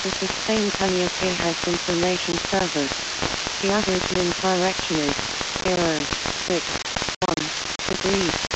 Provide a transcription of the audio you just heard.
The sustained Calliope information servers. The average link direction is 0, 6, 1 degrees.